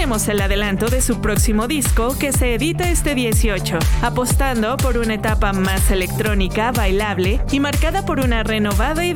tenemos el adelanto de su próximo disco que se edita este 18, apostando por una etapa más electrónica, bailable y marcada por una renovada identidad